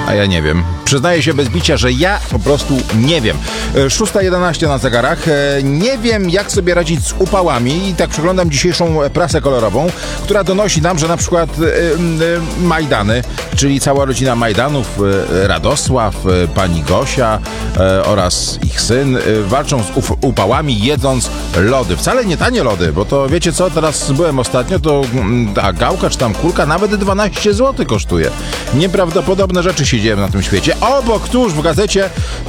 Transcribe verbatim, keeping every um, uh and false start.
A ja nie wiem. Przyznaję się bez bicia, że ja po prostu nie wiem. szósta jedenaście na zegarach. Nie wiem, jak sobie radzić z upałami i tak przeglądam dzisiejszą prasę kolorową, która donosi nam, że na przykład Majdany, czyli cała rodzina Majdanów, Radosław, pani Gosia oraz ich syn walczą z upałami, jedząc lody. Wcale nie tanie lody, bo to wiecie co, teraz byłem ostatnio, to ta gałka czy tam kulka nawet dwanaście złotych kosztuje. Nieprawdopodobne rzeczy się dzieją na tym świecie. Obok tuż w gazecie